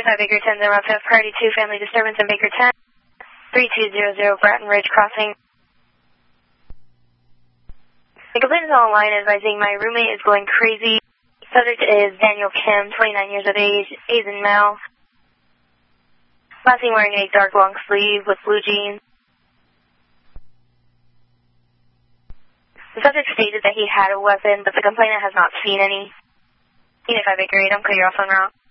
25 Baker 10 0 F priority 2 family disturbance in Baker 10 3200 Bratton Ridge crossing. The complaint is online advising my roommate is going crazy. Subject is Daniel Kim, 29 years of age, Asian male. Last seen wearing a dark long sleeve with blue jeans. The subject stated that he had a weapon, but the complainant has not seen any. 25 Baker 8, I'm clear off on route.